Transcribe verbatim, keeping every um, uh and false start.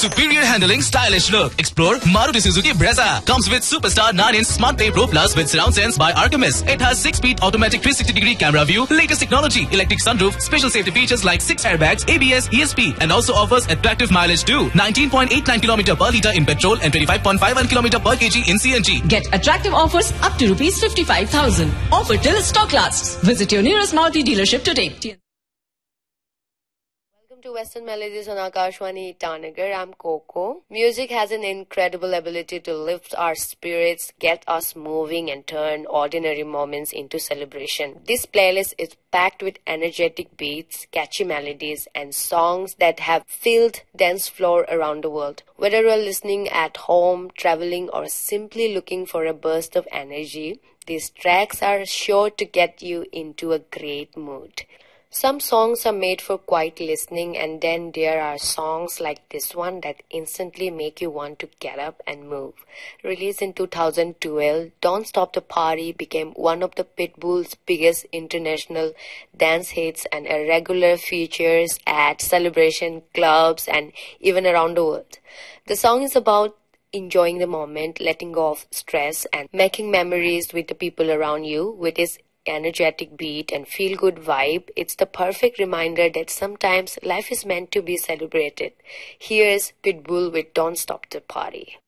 superior handling, stylish look. Explore Maruti Suzuki Brezza. Comes with Superstar nine inch Smart Pay Pro Plus with surround sense by Artemis. It has six speed automatic three sixty degree camera view, latest technology, electric sunroof, special safety features like six airbags, A B S, E S P, and also offers attractive mileage too. nineteen point eight nine kilometers per litre in petrol and twenty-five point five one kilometers per kg in C N G. Get attractive offers up to rupees fifty-five thousand. Offer till stock lasts. Visit your nearest Maruti dealership today. To Western Melodies on Akashwani Itanagar. I'm Coco. Music has an incredible ability to lift our spirits, get us moving, and turn ordinary moments into celebration. This playlist is packed with energetic beats, catchy melodies, and songs that have filled dance floor around the world. Whether you're listening at home, traveling, or simply looking for a burst of energy, these tracks are sure to get you into a great mood. Some songs are made for quiet listening, and then there are songs like this one that instantly make you want to get up and move. Released in two thousand twelve, Don't Stop the Party became one of the Pitbull's biggest international dance hits and a regular features at celebration clubs and even around the world. The song is about enjoying the moment, letting go of stress, and making memories with the people around you. With its energetic beat and feel-good vibe, it's the perfect reminder that sometimes life is meant to be celebrated. Here's Pitbull with Don't Stop the Party.